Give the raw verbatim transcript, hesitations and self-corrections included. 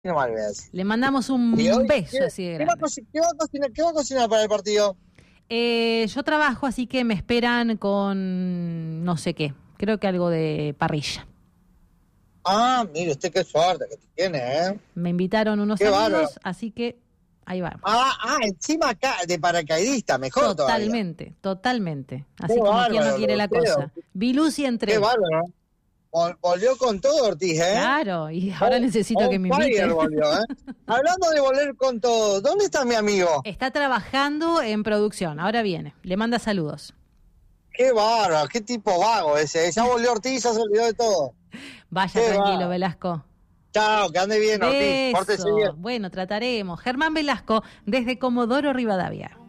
No me olvides. Le mandamos un Y hoy, beso ¿qué, así de ¿qué, va a grande. co- qué va a cocinar, ¿Qué va a cocinar para el partido? Eh, yo trabajo, así que me esperan con no sé qué. Creo que algo de parrilla. Ah, mire usted qué suerte que tiene, ¿eh? Me invitaron unos Qué amigos, bárbaro. así que ahí vamos. Ah, ah, encima acá, de paracaidista, mejor todavía. Totalmente, totalmente. Qué Así como quien no bárbaro, quiere lo la creo. cosa. Vi luz y Qué entré. bárbaro. Vol- Volvió con todo Ortiz, ¿eh? Claro, y ahora On, necesito que on me fire invite. volvió, ¿eh? Hablando de volver con todo, ¿dónde está mi amigo? Está trabajando en producción, ahora viene. Le manda saludos. Qué bárbaro, qué tipo vago ese. Ya volvió Ortiz, ya se olvidó de todo. Vaya Qué tranquilo, bárbaro. Velasco. Chao, que ande bien, Ortiz. Pórtese bien. Beso. Bueno, trataremos. Germán Velasco, desde Comodoro Rivadavia.